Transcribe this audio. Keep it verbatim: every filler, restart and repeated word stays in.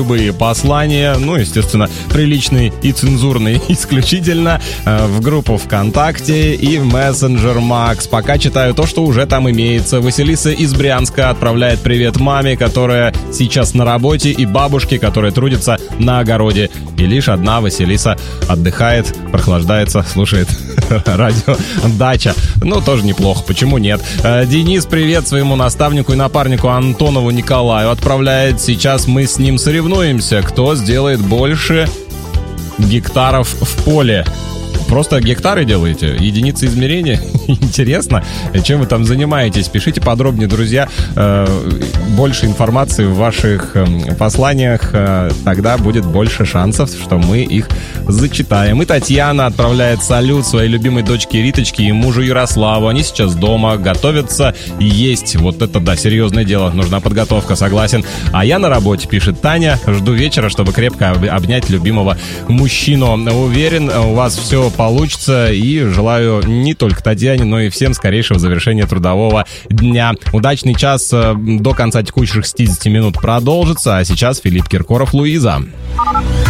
любые послания, ну, естественно, приличные и цензурные исключительно, в группу ВКонтакте и в мессенджер Макс. Пока читаю то, что уже там имеется. Василиса из Брянска отправляет привет маме, которая сейчас на работе, и бабушке, которая трудится на огороде. И лишь одна Василиса отдыхает, прохлаждается, слушает радио «Дача». Ну, тоже неплохо, почему нет? Денис привет своему наставнику и напарнику Антонову Николаю отправляет. Сейчас мы с ним соревнуемся, кто сделает больше гектаров в поле. Просто гектары делаете? Единицы измерения? Интересно, чем вы там занимаетесь? Пишите подробнее, друзья. Больше информации в ваших посланиях. Тогда будет больше шансов, что мы их зачитаем. И Татьяна отправляет салют своей любимой дочке Риточке и мужу Ярославу. Они сейчас дома, готовятся есть. Вот это да, серьезное дело. Нужна подготовка, согласен. А я на работе, пишет Таня. Жду вечера, чтобы крепко обнять любимого мужчину. Уверен, у вас все получится, и желаю не только Татьяне, но и всем скорейшего завершения трудового дня. Удачный час до конца текущих шестидесяти минут продолжится, а сейчас Филипп Киркоров, Луиза.